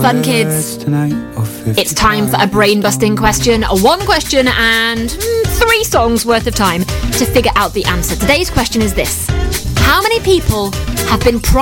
Fun kids. It's time for a brain-busting question. One question and 3 songs worth of time to figure out the answer. Today's question is this. How many people have been